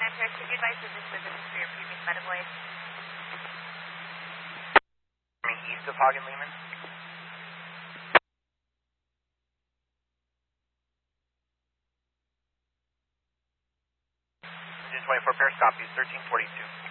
Paris, could you advise the distance for your previous medical aid? East of Hagen Lehman. Engine 24 Paris, copy, 1342.